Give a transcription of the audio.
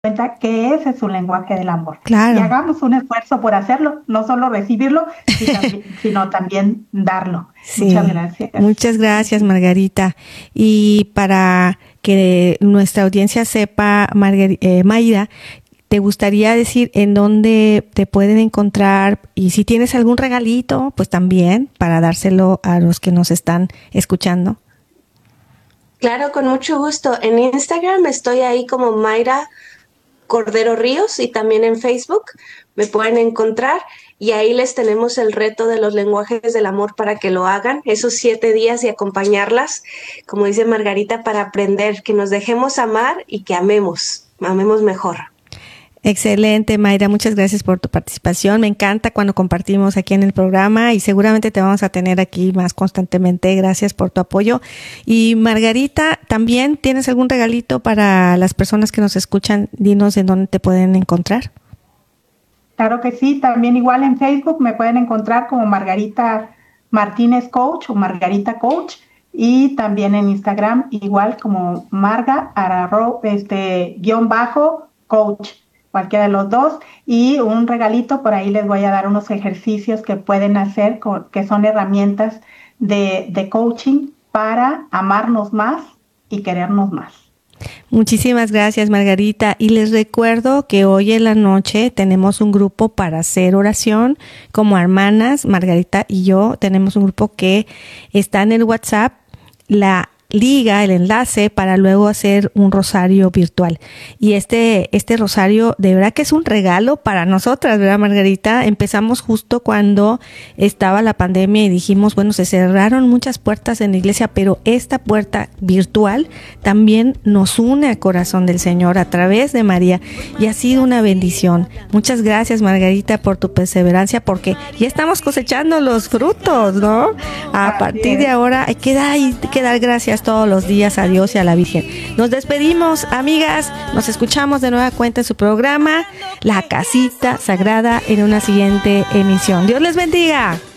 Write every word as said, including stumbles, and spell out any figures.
cuenta que ese es su lenguaje del amor. Claro. Y hagamos un esfuerzo por hacerlo, no solo recibirlo, sino también, sino también darlo. Sí. Muchas gracias. Muchas gracias, Margarita. Y para que nuestra audiencia sepa, Margar- eh, Mayra, ¿te gustaría decir en dónde te pueden encontrar? Y si tienes algún regalito, pues también para dárselo a los que nos están escuchando. Claro, con mucho gusto. En Instagram estoy ahí como Mayra Cordero Ríos y también en Facebook me pueden encontrar y ahí les tenemos el reto de los lenguajes del amor para que lo hagan, esos siete días y acompañarlas, como dice Margarita, para aprender, que nos dejemos amar y que amemos, amemos mejor. Excelente, Mayra, muchas gracias por tu participación. Me encanta cuando compartimos aquí en el programa y seguramente te vamos a tener aquí más constantemente. Gracias por tu apoyo. Y Margarita, ¿también tienes algún regalito para las personas que nos escuchan? Dinos en dónde te pueden encontrar. Claro que sí, también igual en Facebook me pueden encontrar como Margarita Martínez Coach o Margarita Coach, y también en Instagram igual como Marga arro, este, guión bajo coach, cualquiera de los dos. Y un regalito, por ahí les voy a dar unos ejercicios que pueden hacer, con, que son herramientas de, de coaching para amarnos más y querernos más. Muchísimas gracias, Margarita. Y les recuerdo que hoy en la noche tenemos un grupo para hacer oración como hermanas. Margarita y yo tenemos un grupo que está en el WhatsApp, la liga, el enlace para luego hacer un rosario virtual. Y este, este rosario de verdad que es un regalo para nosotras, ¿verdad, Margarita? Empezamos justo cuando estaba la pandemia y dijimos, bueno, se cerraron muchas puertas en la iglesia, pero esta puerta virtual también nos une al corazón del Señor a través de María y ha sido una bendición. Muchas gracias, Margarita, por tu perseverancia, porque ya estamos cosechando los frutos, ¿no? A partir de ahora hay que dar, hay que dar gracias todos los días a Dios y a la Virgen. Nos despedimos, amigas, nos escuchamos de nueva cuenta en su programa La Casita Sagrada en una siguiente emisión. Dios les bendiga.